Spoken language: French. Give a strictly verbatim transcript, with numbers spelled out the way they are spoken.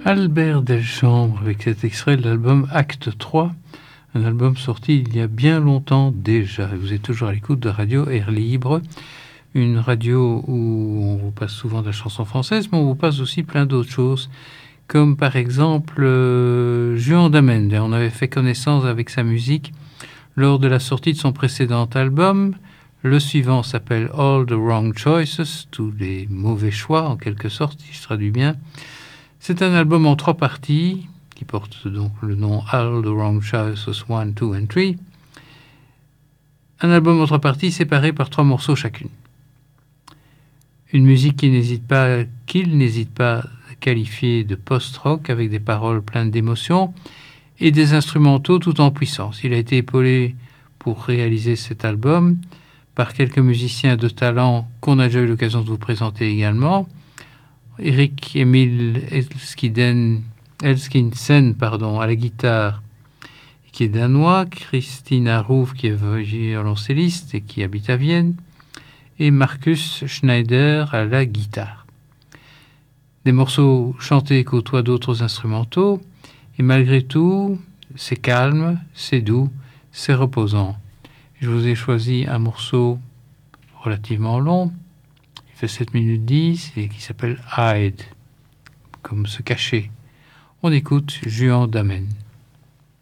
Albert Delchambre avec cet extrait de l'album Acte trois, un album sorti il y a bien longtemps déjà. Vous êtes toujours à l'écoute de Radio Air Libre, une radio où on vous passe souvent de la chanson française, mais on vous passe aussi plein d'autres choses, comme par exemple euh, Juan D'Amende. On avait fait connaissance avec sa musique lors de la sortie de son précédent album. Le suivant s'appelle All the Wrong Choices, tous les mauvais choix en quelque sorte, si je traduis bien. C'est un album en trois parties, qui porte donc le nom All the Wrong Choices one, two and three. Un album en trois parties séparé par trois morceaux chacune. Une musique qui n'hésite pas, qu'il n'hésite pas à qualifier de post-rock avec des paroles pleines d'émotions et des instrumentaux tout en puissance. Il a été épaulé pour réaliser cet album par quelques musiciens de talent qu'on a déjà eu l'occasion de vous présenter également. Eric Emil Elskiden, Elskinsen pardon, à la guitare, qui est danois, Christina Rouv, qui est violoncelliste et qui habite à Vienne, et Markus Schneider à la guitare. Des morceaux chantés côtoient d'autres instrumentaux, et malgré tout, c'est calme, c'est doux, c'est reposant. Je vous ai choisi un morceau relativement long, il fait sept minutes dix et qui s'appelle Hide, comme se cacher. On écoute Juan D'Amende.